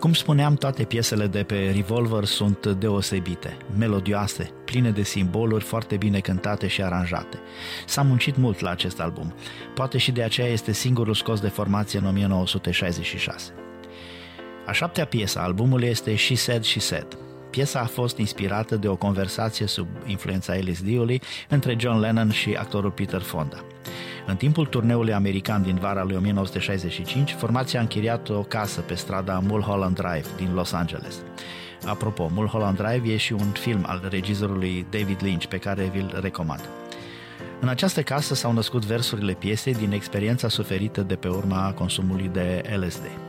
Cum spuneam, toate piesele de pe Revolver sunt deosebite, melodioase, pline de simboluri, foarte bine cântate și aranjate. S-a muncit mult la acest album, poate și de aceea este singurul scos de formație în 1966. A 7-a piesă a albumului este She Said, She Said. Piesa a fost inspirată de o conversație sub influența LSD-ului între John Lennon și actorul Peter Fonda. În timpul turneului american din vara lui 1965, formația a închiriat o casă pe strada Mulholland Drive din Los Angeles. Apropo, Mulholland Drive e și un film al regizorului David Lynch pe care vi-l recomand. În această casă s-au născut versurile piesei din experiența suferită de pe urma consumului de LSD.